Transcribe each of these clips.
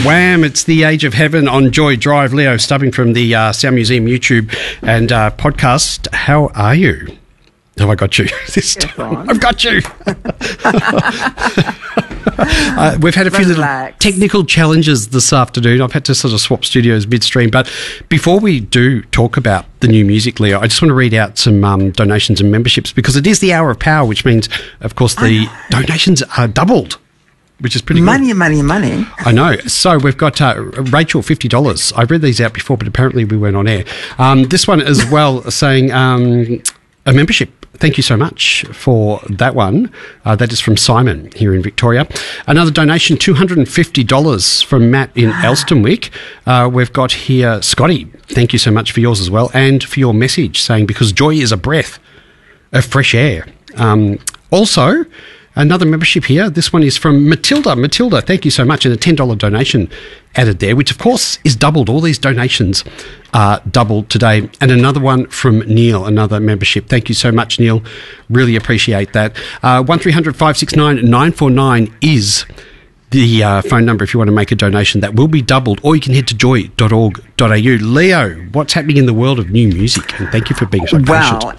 Wham! It's The Age of Heaven on Joy Drive. Leo Stubbing from the Sound Museum YouTube and podcast. How are you? Have I got you this time? I've got you. We've had a few little technical challenges this afternoon. I've had to sort of swap studios midstream. But before we do talk about the new music, Leo, I just want to read out some donations and memberships because it is the Hour of Power, which means, of course, the donations are doubled, which is pretty good. Money. I know. So we've got Rachel, $50. I read these out before, but apparently we weren't on air. This one as well saying a membership. Thank you so much for that one. That is from Simon here in Victoria. Another donation, $250 from Matt in Elstonwick. We've got here Scotty. Thank you so much for yours as well and for your message saying because joy is a breath of fresh air. Also, another membership here. This one is from Matilda. Matilda, thank you so much. And a $10 donation added there, which of course is doubled. All these donations are doubled today. And another one from Neil, another membership. Thank you so much, Neil. Really appreciate that. 1300 569 949 is the phone number if you want to make a donation. That will be doubled, or you can head to joy.org.au. Leo, what's happening in the world of new music? And thank you for being so patient.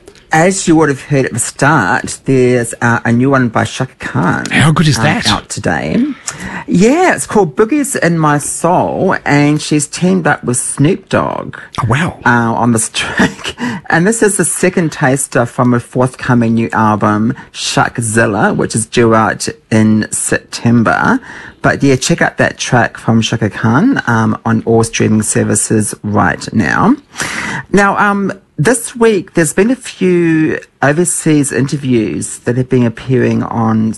As you would have heard at the start, there's a new one by Chaka Khan. How good is that? Out today. Yeah, it's called Boogies in My Soul, and she's teamed up with Snoop Dogg. Oh, wow. On this track. And this is the second taster from a forthcoming new album, Shakzilla, which is due out in September. But yeah, check out that track from Chaka Khan on all streaming services right now. Now, this week, there's been a few overseas interviews that have been appearing on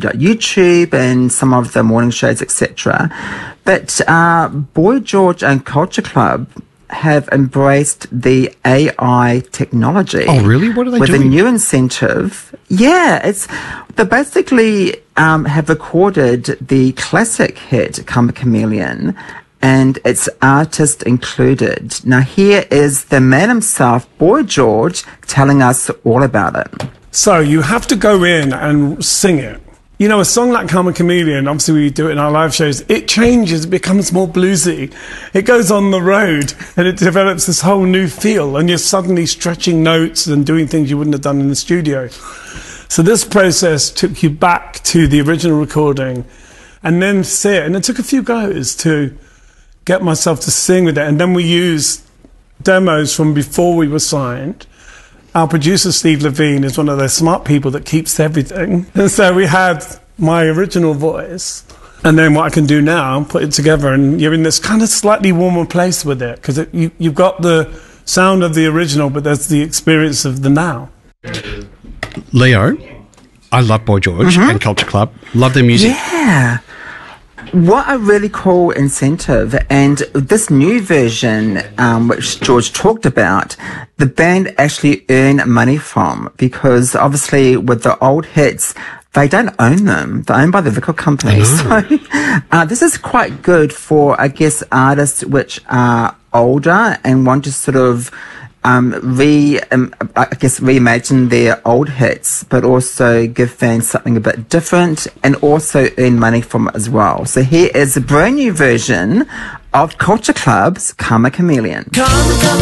YouTube and some of the morning shows, etc. But Boy George and Culture Club have embraced the AI technology. Oh, really? What are they doing? With a new incentive. Yeah, they basically have recorded the classic hit Karma Chameleon, and it's artist included. Now here is the man himself, Boy George, telling us all about it. So you have to go in and sing it. You know, a song like Karma Chameleon, obviously we do it in our live shows, it changes, it becomes more bluesy. It goes on the road and it develops this whole new feel and you're suddenly stretching notes and doing things you wouldn't have done in the studio. So this process took you back to the original recording and then see it. And it took a few goes to get myself to sing with it. And then we used demos from before we were signed. Our producer, Steve Levine, is one of those smart people that keeps everything. And so we had my original voice. And then what I can do now, put it together, and you're in this kind of slightly warmer place with it. Because you've got the sound of the original, but there's the experience of the now. Leo, I love Boy George and Culture Club. Love their music. Yeah. What a really cool incentive. And this new version, which George talked about, the band actually earn money from because obviously with the old hits, they don't own them. They're owned by the record company. So this is quite good for, I guess, artists which are older and want to sort of reimagine their old hits, but also give fans something a bit different and also earn money from it as well. So here is a brand new version of Culture Club's Karma Chameleon. Karma,